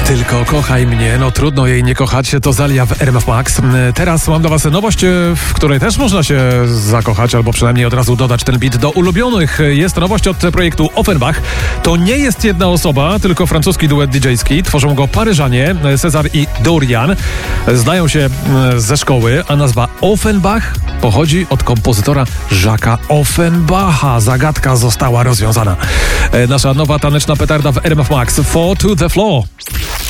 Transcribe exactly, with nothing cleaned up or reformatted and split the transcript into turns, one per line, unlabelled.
Tylko kochaj mnie, no trudno jej nie kochać, to Zalia w R M F Max. Teraz mam dla was nowość, w której też można się zakochać, albo przynajmniej od razu dodać ten beat do ulubionych. Jest nowość od projektu Offenbach. To nie jest jedna osoba, tylko francuski duet didżejski. Tworzą go Paryżanie, Cezar i Dorian. Znają się ze szkoły, a nazwa Offenbach pochodzi od kompozytora Jacques'a Offenbacha. Zagadka została rozwiązana. Nasza nowa taneczna petarda w R M F Max. Four to the floor.